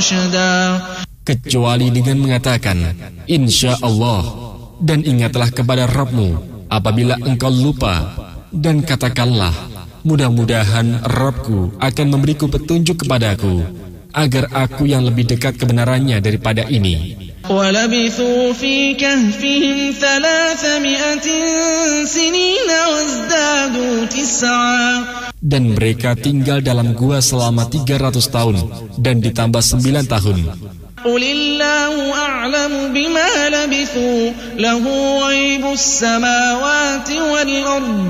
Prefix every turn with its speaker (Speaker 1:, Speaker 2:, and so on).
Speaker 1: رشدا
Speaker 2: kecuali dengan mengatakan insya Allah, dan ingatlah kepada Rabbmu apabila engkau lupa, dan katakanlah mudah-mudahan Rabbku akan memberiku petunjuk kepadaku agar aku yang lebih dekat kebenarannya daripada ini.
Speaker 1: وَلَبِثُوا فِي كَهْفِهِمْ 300 سِنِينَ وَازْدَادُوا 9.
Speaker 2: Dan mereka tinggal dalam gua selama 300 tahun dan ditambah 9 tahun.
Speaker 1: قُلِ اللَّهُ أَعْلَمُ بِمَا لَبِثُوا لَهُ غَيْبُ السَّمَاوَاتِ وَالْأَرْضِ